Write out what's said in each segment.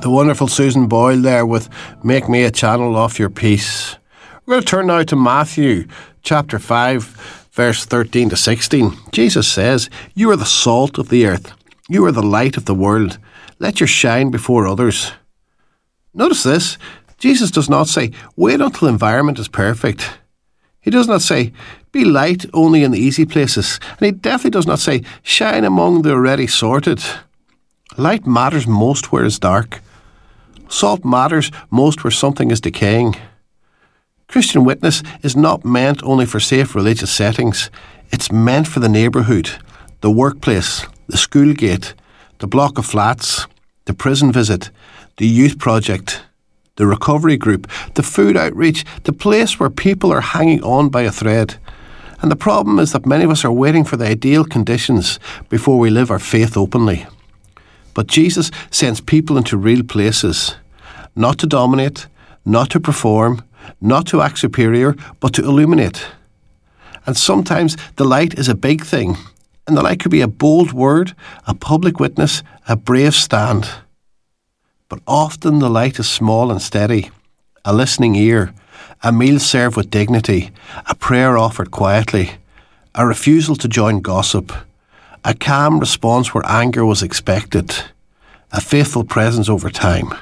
The wonderful Susan Boyle there with Make Me a Channel of Your Peace. We're going to turn now to Matthew chapter 5, verse 13 to 16. Jesus says, "You are the salt of the earth. You are the light of the world. Let your shine before others." Notice this. Jesus does not say, wait until the environment is perfect. He does not say, be light only in the easy places. And he definitely does not say, shine among the already sorted. Light matters most where it's dark. Salt matters most where something is decaying. Christian witness is not meant only for safe religious settings. It's meant for the neighbourhood, the workplace, the school gate, the block of flats, the prison visit, the youth project, the recovery group, the food outreach, the place where people are hanging on by a thread. And the problem is that many of us are waiting for the ideal conditions before we live our faith openly. But Jesus sends people into real places, not to dominate, not to perform, not to act superior, but to illuminate. And sometimes the light is a big thing, and the light could be a bold word, a public witness, a brave stand. But often the light is small and steady, a listening ear, a meal served with dignity, a prayer offered quietly, a refusal to join gossip, a calm response where anger was expected, a faithful presence over time.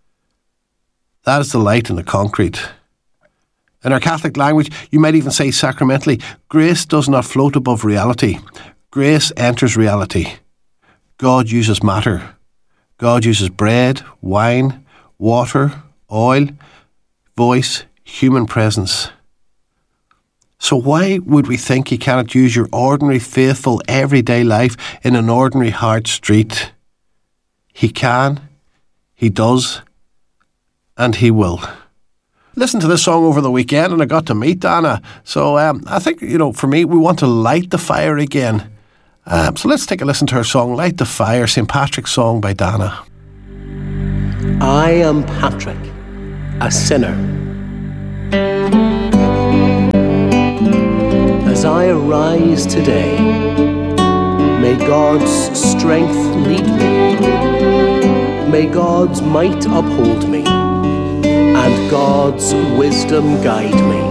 That is the light in the concrete. In our Catholic language, you might even say sacramentally, grace does not float above reality. Grace enters reality. God uses matter. God uses bread, wine, water, oil, voice, human presence. So why would we think he cannot use your ordinary, faithful, everyday life in an ordinary hard street? He can, he does, and he will. Listen to this song over the weekend and I got to meet Dana. So I think, for me, we want to light the fire again. So let's take a listen to her song, Light the Fire, St. Patrick's song by Dana. I am Patrick, a sinner. As I arise today, may God's strength lead me. May God's might uphold me, and God's wisdom guide me.